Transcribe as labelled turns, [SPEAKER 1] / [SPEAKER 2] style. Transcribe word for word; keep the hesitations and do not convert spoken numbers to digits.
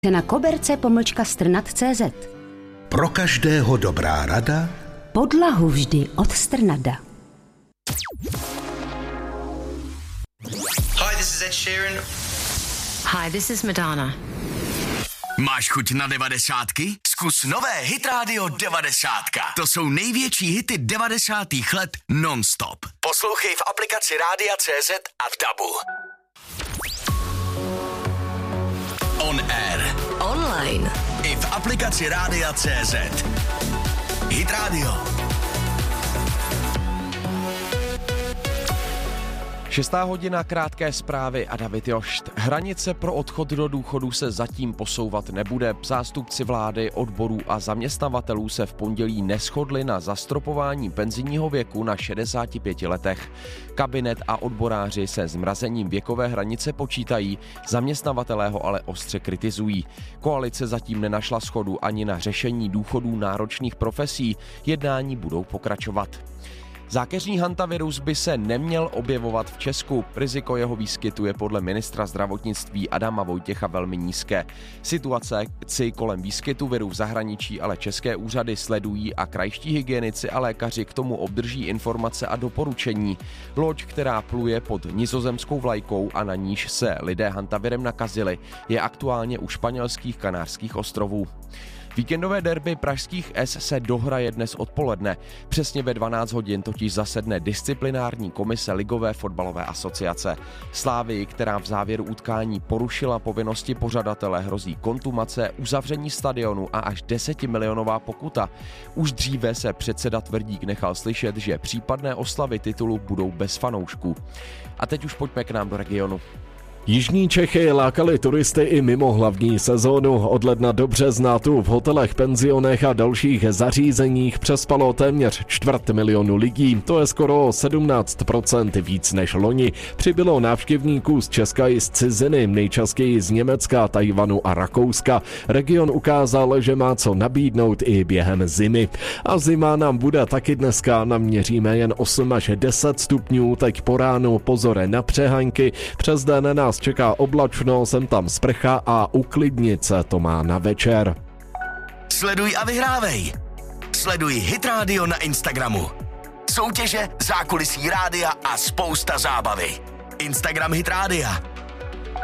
[SPEAKER 1] na koberce pomlčka strnad tečka cé zet.
[SPEAKER 2] Pro každého dobrá rada.
[SPEAKER 1] Podlahu vždy od Strnada.
[SPEAKER 3] Hi, this is Ed Sheeran.
[SPEAKER 4] Hi, this is Madonna.
[SPEAKER 5] Máš chuť na devadesátky? Zkus nové Hit Radio devadesátka. To jsou největší hity devadesátých let non-stop. Poslouchej v aplikaci Rádia tečka cé zet a v dabu. On air.
[SPEAKER 4] Online.
[SPEAKER 5] I v aplikaci Rádia tečka cé zet. Hit Radio.
[SPEAKER 6] Šestá hodina, krátké zprávy a David Jošt. Hranice pro odchod do důchodu se zatím posouvat nebude. Zástupci vlády, odborů a zaměstnavatelů se v pondělí neshodli na zastropování penzijního věku na šedesáti pěti letech. Kabinet a odboráři se zmrazením věkové hranice počítají, zaměstnavatelé ho ale ostře kritizují. Koalice zatím nenašla shodu ani na řešení důchodů náročných profesí. Jednání budou pokračovat. Zákeřný hantavirus by se neměl objevovat v Česku. Riziko jeho výskytu je podle ministra zdravotnictví Adama Vojtěcha velmi nízké. Situace kolem výskytu viru v zahraničí ale české úřady sledují a krajští hygienici a lékaři k tomu obdrží informace a doporučení. Loď, která pluje pod nizozemskou vlajkou a na níž se lidé hantavirem nakazili, je aktuálně u španělských Kanárských ostrovů. Víkendové derby pražských S se dohraje dnes odpoledne. Přesně ve dvanáct hodin totiž zasedne disciplinární komise Ligové fotbalové asociace. Slávii, která v závěru utkání porušila povinnosti pořadatele, hrozí kontumace, uzavření stadionu a až desetimilionová pokuta. Už dříve se předseda Tvrdík nechal slyšet, že případné oslavy titulu budou bez fanoušků. A teď už pojďme k nám do regionu.
[SPEAKER 7] Jižní Čechy lákaly turisty i mimo hlavní sezónu. Od ledna do března tu v hotelech, penzionech a dalších zařízeních přespalo téměř čtvrt milionu lidí. To je skoro sedmnáct procent víc než loni. Přibylo návštěvníků z Česka i z ciziny, nejčastěji z Německa, Tajvanu a Rakouska. Region ukázal, že má co nabídnout i během zimy. A zima nám bude taky dneska. Naměříme jen osm až deset stupňů, teď po ránu pozor na přehaňky. Přes den nás čeká oblačno, sem tam sprcha a uklidnit se to má na večer.
[SPEAKER 5] Sleduj a vyhrávej. Sleduj Hit Radio na Instagramu. Soutěže, zákulisí rádia a spousta zábavy. Instagram Hit Rádia.